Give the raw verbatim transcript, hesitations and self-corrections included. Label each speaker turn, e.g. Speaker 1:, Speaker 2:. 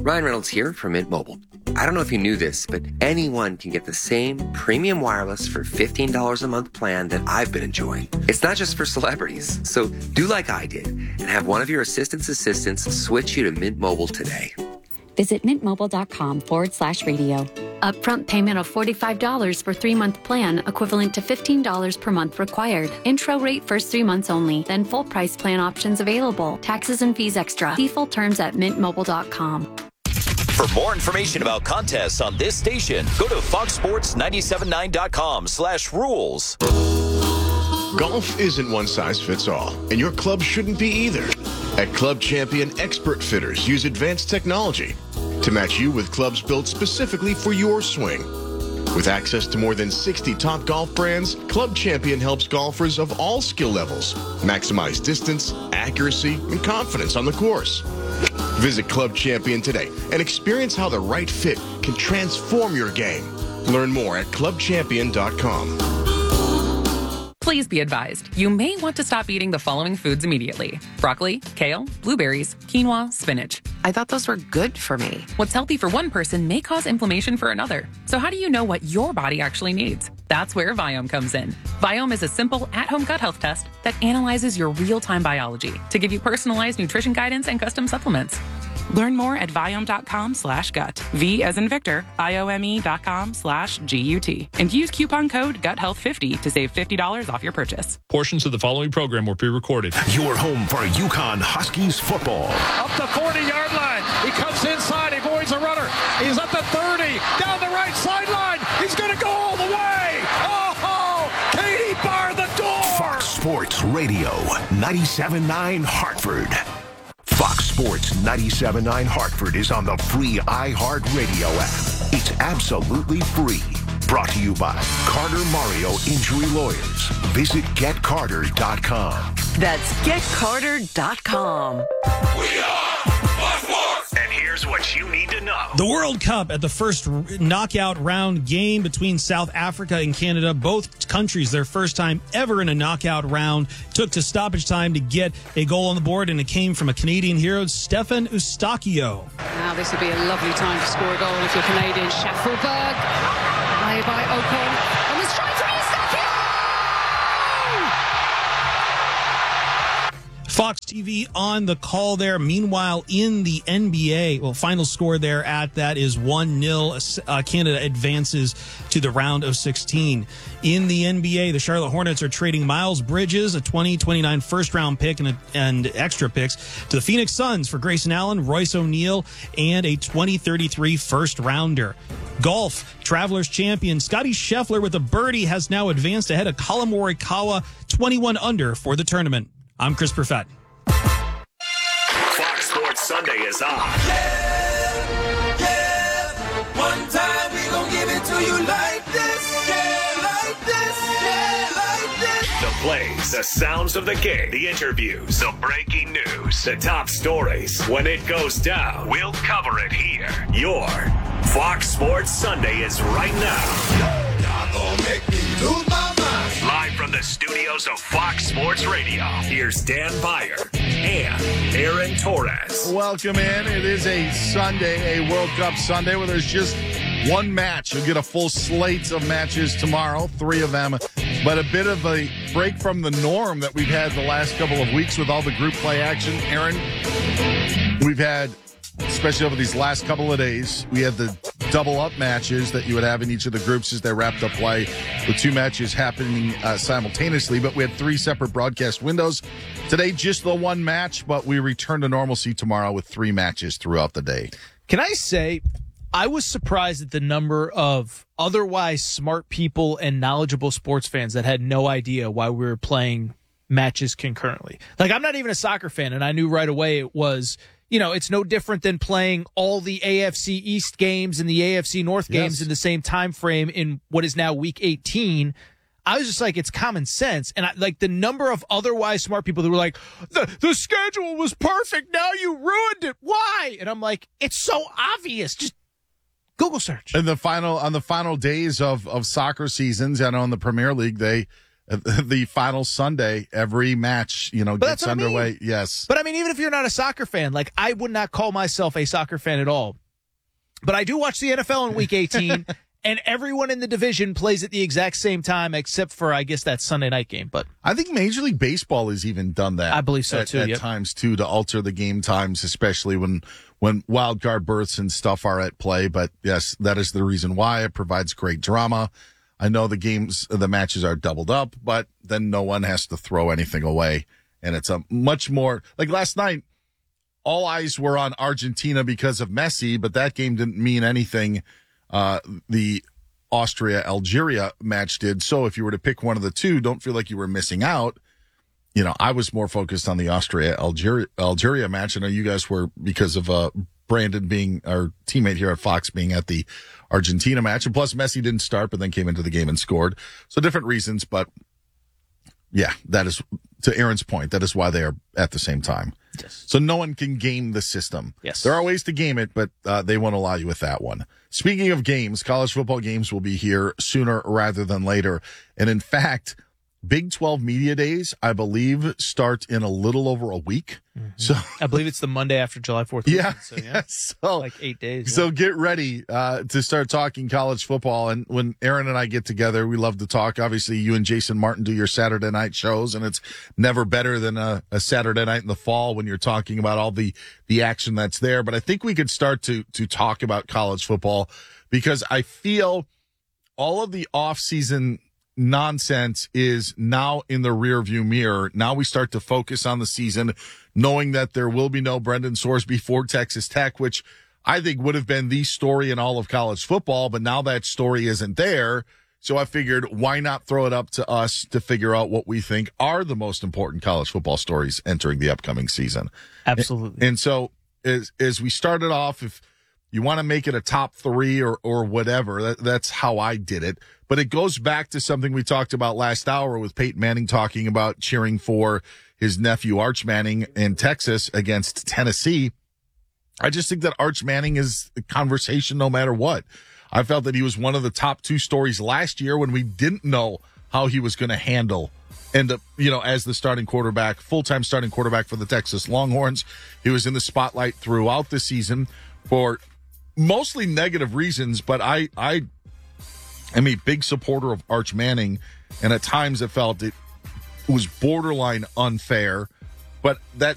Speaker 1: Ryan Reynolds here from Mint Mobile. I don't know if you knew this, but anyone can get the same premium wireless for fifteen dollars a month plan that I've been enjoying. It's not just for celebrities. So do like I did and have one of your assistant's assistants switch you to Mint Mobile today.
Speaker 2: Visit mintmobile.com forward slash radio.
Speaker 3: Upfront payment of forty-five dollars for three-month plan, equivalent to fifteen dollars per month required. Intro rate first three months only, then full price plan options available. Taxes and fees extra. See full terms at mint mobile dot com.
Speaker 4: For more information about contests on this station, go to fox sports nine seven nine dot com slash rules.
Speaker 5: Golf isn't one size fits all, and your club shouldn't be either. At Club Champion, expert fitters use advanced technology to match you with clubs built specifically for your swing. With access to more than sixty top golf brands, Club Champion helps golfers of all skill levels maximize distance, accuracy, and confidence on the course. Visit Club Champion today and experience how the right fit can transform your game. Learn more at club champion dot com.
Speaker 6: Please be advised, you may want to stop eating the following foods immediately. Broccoli, kale, blueberries, quinoa, spinach.
Speaker 7: I thought those were good for me.
Speaker 6: What's healthy for one person may cause inflammation for another. So how do you know what your body actually needs? That's where Viome comes in. Viome is a simple at-home gut health test that analyzes your real-time biology to give you personalized nutrition guidance and custom supplements.
Speaker 8: Learn more at Viome.com slash gut. V as in Victor, I-O-M-E dot com slash G-U-T. And use coupon code gut health fifty to save fifty dollars off your purchase.
Speaker 9: Portions of the following program were pre-recorded.
Speaker 10: Your home for UConn Huskies football.
Speaker 11: Up the forty-yard line. He comes inside. He avoids a runner. He's at the thirty. Down the right sideline. He's going to go all the way. Oh, Katie bar the door.
Speaker 10: Fox Sports Radio, ninety-seven point nine Hartford. Fox Sports ninety-seven point nine Hartford is on the free iHeartRadio app. It's absolutely free. Brought to you by Carter Mario Injury Lawyers. Visit get carter dot com.
Speaker 12: That's get carter dot com.
Speaker 10: We are Fox Sports.
Speaker 13: And here's what you need to know.
Speaker 14: The World Cup at the first knockout round game between South Africa and Canada. Both countries, their first time ever in a knockout round, took to stoppage time to get a goal on the board, and it came from a Canadian hero, Stefan Eustáquio.
Speaker 15: Now this would be a lovely time to score a goal if you're Canadian. Schaffelberg, play by Ocon, and the strike from Eustáquio!
Speaker 14: Fox T V on the call there. Meanwhile, in the N B A, well, final score there at that is one nil. Uh, Canada advances to the round of sixteen. In the N B A, the Charlotte Hornets are trading Miles Bridges, a twenty twenty-nine first-round pick and, a, and extra picks, to the Phoenix Suns for Grayson Allen, Royce O'Neal, and a twenty thirty-three first-rounder. Golf, Travelers champion Scottie Scheffler with a birdie has now advanced ahead of Collin Morikawa, twenty-one under for the tournament. I'm Chris Perfett.
Speaker 13: Fox Sports Sunday is on.
Speaker 16: Yeah, yeah. One time we gon' give it to you like this. Yeah, like this. Yeah, like this.
Speaker 13: The plays, the sounds of the game, the interviews, the breaking news, the top stories. When it goes down, we'll cover it here. Your Fox Sports Sunday is right now.
Speaker 16: Y'all gon' make me lose my mind.
Speaker 13: Live from the studios of Fox Sports Radio, here's Dan Beyer and Aaron Torres.
Speaker 17: Welcome in. It is a Sunday, a World Cup Sunday, where there's just one match. You'll get a full slate of matches tomorrow, three of them, but a bit of a break from the norm that we've had the last couple of weeks with all the group play action. Aaron, we've had, especially over these last couple of days, we had the double-up matches that you would have in each of the groups as they wrapped up play, with two matches happening uh, simultaneously, but we had three separate broadcast windows. Today, just the one match, but we return to normalcy tomorrow with three matches throughout the day.
Speaker 18: Can I say, I was surprised at the number of otherwise smart people and knowledgeable sports fans that had no idea why we were playing matches concurrently. Like, I'm not even a soccer fan, and I knew right away it was, you know, it's no different than playing all the A F C East games and the A F C North games yes. in the same time frame in what is now week eighteen. I was just like, it's common sense. And I, like the number of otherwise smart people that were like, the, the schedule was perfect. Now you ruined it. Why? And I'm like, it's so obvious. Just Google search.
Speaker 17: And the final, on the final days of, of soccer seasons and on the Premier League, they, the final Sunday, every match, you know,
Speaker 18: But
Speaker 17: gets
Speaker 18: that's what I mean.
Speaker 17: underway. Yes.
Speaker 18: But I mean, even if you're not a soccer fan, like I would not call myself a soccer fan at all. But I do watch the N F L in week eighteen, and everyone in the division plays at the exact same time, except for, I guess, that Sunday night game. But
Speaker 17: I think Major League Baseball has even done that.
Speaker 18: I believe so,
Speaker 17: at,
Speaker 18: too,
Speaker 17: At
Speaker 18: yep.
Speaker 17: times, too, to alter the game times, especially when, when wild card berths and stuff are at play. But yes, that is the reason why. It provides great drama. I know the games, the matches are doubled up, but then no one has to throw anything away. And it's a much more, like last night, all eyes were on Argentina because of Messi, but that game didn't mean anything. Uh, the Austria-Algeria match did. So if you were to pick one of the two, don't feel like you were missing out. You know, I was more focused on the Austria-Algeria Algeria match. I know you guys were because of uh, Brandon being our teammate here at Fox being at the Argentina match. And plus Messi didn't start, but then came into the game and scored. So different reasons, but yeah, that is, to Aaron's point, that is why they are at the same time.
Speaker 18: Yes.
Speaker 17: So no one can game the system.
Speaker 18: Yes.
Speaker 17: There are ways to game it, but uh, they won't allow you with that one. Speaking of games, college football games will be here sooner rather than later. And in fact, Big twelve Media Days, I believe, start in a little over a week. Mm-hmm. So
Speaker 18: I believe it's the Monday after July fourth.
Speaker 17: Yeah,
Speaker 18: so, yeah.
Speaker 17: yeah. So,
Speaker 18: like eight days.
Speaker 17: So
Speaker 18: yeah.
Speaker 17: get ready uh, to start talking college football. And when Aaron and I get together, we love to talk. Obviously, you and Jason Martin do your Saturday night shows, and it's never better than a, a Saturday night in the fall when you're talking about all the, the action that's there. But I think we could start to to talk about college football because I feel all of the off-season nonsense is now in the rearview mirror. Now we start to focus on the season, knowing that there will be no Brendan Sorsby for Texas Tech, which I think would have been the story in all of college football, but now that story isn't there. So I figured, why not throw it up to us to figure out what we think are the most important college football stories entering the upcoming season.
Speaker 18: Absolutely.
Speaker 17: And so as, as we started off, if you want to make it a top three or, or whatever, that, that's how I did it. But it goes back to something we talked about last hour with Peyton Manning talking about cheering for his nephew Arch Manning in Texas against Tennessee. I just think that Arch Manning is a conversation no matter what. I felt that he was one of the top two stories last year when we didn't know how he was going to handle and, you know, as the starting quarterback, full-time starting quarterback for the Texas Longhorns. He was in the spotlight throughout the season for mostly negative reasons, but I, I am a big supporter of Arch Manning, and at times I felt it was borderline unfair. But that